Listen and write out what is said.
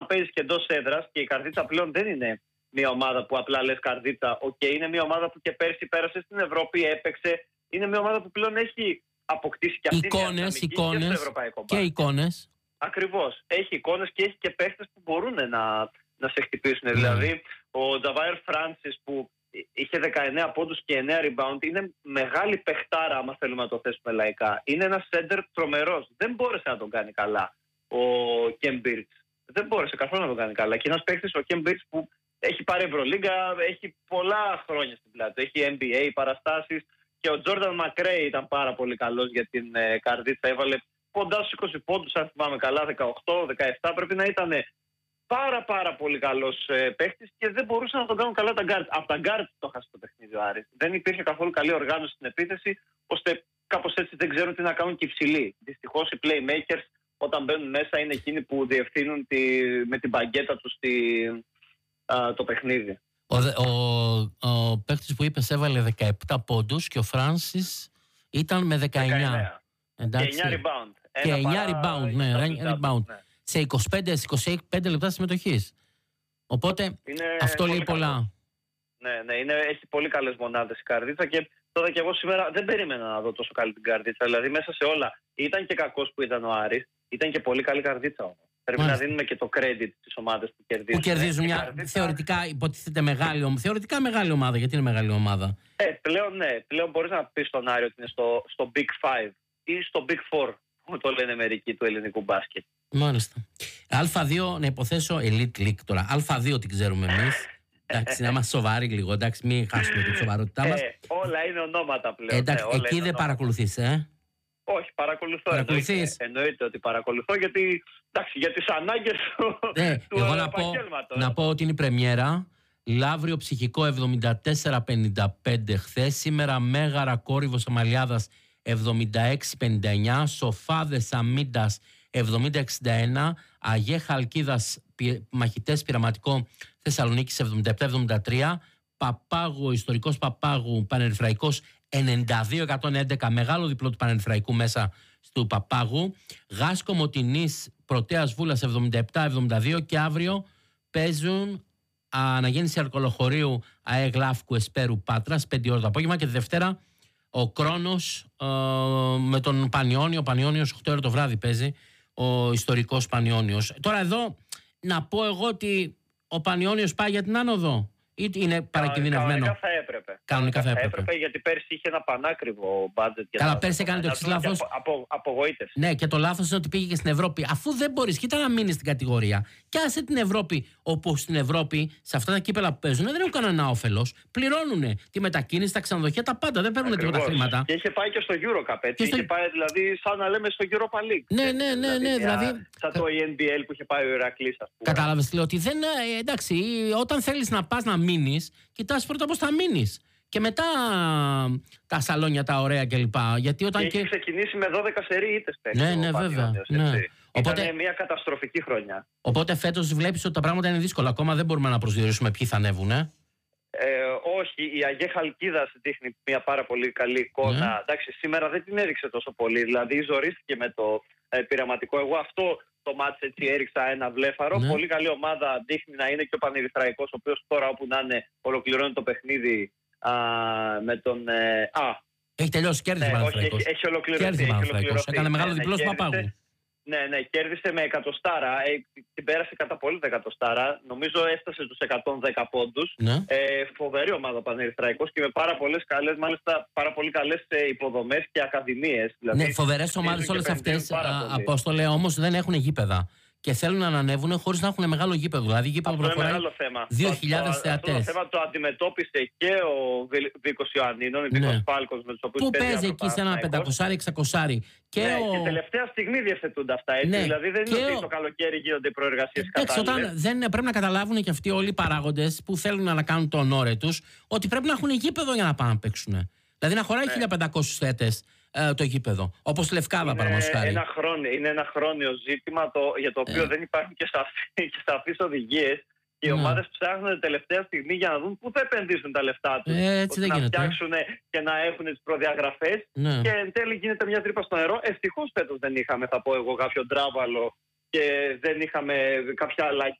παίζεις και εντός έδρας, και η Καρδίτσα πλέον δεν είναι μια ομάδα που απλά λες Καρδίτσα, είναι μια ομάδα που και πέρσι πέρασε στην Ευρώπη, έπαιξε. Είναι μια ομάδα που πλέον έχει αποκτήσει και αυτή εικόνες στο ευρωπαϊκό και εικόνες. Ακριβώς. Έχει εικόνες και έχει και παίχτες που μπορούν να σε χτυπήσουν. Δηλαδή, ο Τζαβάιρ Φράνσις που είχε 19 πόντους και 9 rebound, είναι μεγάλη παιχτάρα, άμα θέλουμε να το θέσουμε λαϊκά. Είναι ένας σέντερ τρομερός. Δεν μπόρεσε να τον κάνει καλά ο Κεμ Μπίρτς. Δεν μπόρεσε καθόλου να τον κάνει καλά. Και ένας παίχτης, ο Κεμ Μπίρτς, που έχει πάρει Ευρωλίγκα, έχει πολλά χρόνια στην πλάτη. Έχει NBA παραστάσεις. Και ο Τζόρνταν Μακρέι ήταν πάρα πολύ καλός για την Καρδίτσα. Έβαλε κοντά στους 20 πόντους, αν θυμάμαι καλά, 18-17. Πρέπει να ήταν πάρα πολύ καλός παίχτης και δεν μπορούσαν να τον κάνουν καλά τα γκάρτ. Από τα γκάρτ το χάσει το παιχνίδι ο Άρης. Δεν υπήρχε καθόλου καλή οργάνωση στην επίθεση, ώστε κάπως έτσι δεν ξέρουν τι να κάνουν και οι ψηλοί. Δυστυχώς οι playmakers, όταν μπαίνουν μέσα, είναι εκείνοι που διευθύνουν με την μπαγκέτα τους το παιχνίδι. Ο παίκτης που είπες έβαλε 17 πόντους και ο Φράνσις ήταν με 19. Εντάξει. Και 9 rebound. Και 9 rebound, ναι, rebound. Σε 25 λεπτά συμμετοχής. Οπότε αυτό λέει πολλά. Ναι, έχει πολύ καλές μονάδες η Καρδίτσα, και τώρα και εγώ σήμερα δεν περίμενα να δω τόσο καλή την Καρδίτσα. Δηλαδή μέσα σε όλα, ήταν και κακός που ήταν ο Άρης, ήταν και πολύ καλή Καρδίτσα όμως. Πρέπει να δίνουμε και το credit στις ομάδες που κερδίζουν. Που κερδίζουν μια θεωρητικά υποτίθεται μεγάλη ομάδα. Γιατί είναι μεγάλη ομάδα? Πλέον μπορείς να πεις στον Άρη ότι είναι στο Big 5 ή στο Big 4, που το λένε μερικοί, του ελληνικού μπάσκετ. Μάλιστα. Α2, να υποθέσω Elite League τώρα. Α2 την ξέρουμε εμείς. Εντάξει, να είμαστε σοβαροί λίγο. Εντάξει, μην χάσουμε την σοβαρότητά μας. Όλα είναι ονόματα πλέον. Εντάξει, εκεί δεν παρακολουθείς, Όχι, παρακολουθώ. Εννοείται ότι παρακολουθώ, γιατί για τις ανάγκες του επαγγέλματος. Να πω ότι είναι η πρεμιέρα. Λαύριο Ψυχικό 74-55 χθες. Σήμερα Μέγαρα Κόρυβος Αμαλιάδας 76-59. Σοφάδες Αμίντας 70-61. Αγέ Χαλκίδας Μαχητές Πειραματικό Θεσσαλονίκης 77-73. Παπάγου, Ιστορικός Παπάγου Πανερυθραϊκός 92-111. Μεγάλο διπλό του Πανερυθραϊκού μέσα του Παπάγου. Γάσκο Μοτινής Πρωτέας Βούλας 77-72. Και αύριο παίζουν Αναγέννηση Αρκολοχωρίου ΑΕ Γλάφκου Εσπέρου Πάτρας 5 ώρα το απόγευμα. Και τη Δευτέρα ο Κρόνος με τον Πανιόνιο. Ο Πανιόνιος 8 ώρα το βράδυ παίζει, ο Ιστορικός Πανιόνιος. Τώρα εδώ να πω εγώ ότι ο Πανιόνιος πάει για την άνοδο ή είναι παρακινδυνευμένο? Κανονικά θα έπρεπε, γιατί πέρσι είχε ένα πανάκριβο μπάτζετ. Καλά, πέρσι έκανε το εξής λάθος. Απογοήτευση. Ναι, και το λάθος είναι ότι πήγε και στην Ευρώπη. Αφού δεν μπορείς, κοίτα να μείνει στην κατηγορία. Και άσε την Ευρώπη, όπου στην Ευρώπη, σε αυτά τα κύπελα που παίζουν, δεν έχουν κανένα όφελος. Πληρώνουν τη μετακίνηση, τα ξενοδοχεία, τα πάντα. Δεν παίρνουν τίποτα χρήματα. Και είχε πάει και στο Euro Cup, έτσι. Είχε πάει δηλαδή σαν να λέμε στο Europa League. Ναι. Δηλαδή. Σαν το ENBL που είχε πάει ο Ηρακλής, ας πούμε. Κατάλαβες, λέω ότι δεν. Εντάξει, όταν θέλεις να πας να μείνεις, κοιτάς πρώτα πώς θα μείνεις. Και μετά τα σαλόνια τα ωραία κλπ. Γιατί όταν έχει ξεκινήσει με 12 σερί ήττες. Ναι, βέβαια. Οπότε ήταν μια καταστροφική χρονιά. Οπότε φέτος βλέπεις ότι τα πράγματα είναι δύσκολα. Ακόμα δεν μπορούμε να προσδιορίσουμε ποιοι θα ανέβουν. Όχι, η Αγέ Χαλκίδας δείχνει μια πάρα πολύ καλή εικόνα. Εντάξει, σήμερα δεν την έδειξε τόσο πολύ. Δηλαδή ζορίστηκε με το πειραματικό. Εγώ αυτό το μάτς έτσι έριξα ένα βλέφαρο. Πολύ καλή ομάδα, δείχνει να είναι και ο Πανερυθραϊκός, ο οποίος τώρα όπου να είναι ολοκληρώνει το παιχνίδι με τον. Έχει τελειώσει, κέρδισε ο Παναθηναϊκός. Έχει ολοκληρωθεί. Έκανε μεγάλο διπλό στο Παπάγου. Ναι, κέρδισε με εκατοστάρα. Την πέρασε κατά πολύ τα εκατοστάρα. Νομίζω έφτασε στους 110 πόντους. Φοβερή ομάδα ο Πανερυθραϊκός και με πάρα πολύ καλές υποδομές και ακαδημίες. Δηλαδή, ναι, φοβερές ομάδες όλες αυτές, Απόστολε, όμως δεν έχουν γήπεδα. Και θέλουν να ανέβουν χωρίς να έχουν μεγάλο γήπεδο. Δηλαδή, γήπεδο προχωράει 2.000 θεατές. Αυτό το θέμα το αντιμετώπισε και ο Βίκος Ιωαννίνων, ο Βίκος Φάλκος, με τους οποίους που παίζει εκεί σε ένα 500-600. Και τελευταία στιγμή διευθετούνται αυτά. Έτσι. Ναι. Δηλαδή, δεν είναι ότι το καλοκαίρι γίνονται οι προεργασίες κατάλληλες. Πρέπει να καταλάβουν και αυτοί όλοι οι παράγοντες που θέλουν να κάνουν το ονόρε τους, ότι πρέπει να έχουν γήπεδο για να πάνε να παίξουν. Δηλαδή, να χωράει 1.500 θέατες. Το γήπεδο. Όπως Λευκάδα, παραδείγματος χάρη. Είναι ένα χρόνιο ζήτημα για το οποίο δεν υπάρχουν και σαφείς οδηγίες. Και οι ομάδες ψάχνουν τελευταία στιγμή για να δουν πού θα επενδύσουν τα λεφτά τους. Έτσι δεν να γίνεται. φτιάξουν και να έχουν τις προδιαγραφές. Και εν τέλει γίνεται μια τρύπα στο νερό. Ευτυχώς φέτος δεν είχαμε, θα πω εγώ, κάποιο ντράβαλο και δεν είχαμε κάποια αλλαγή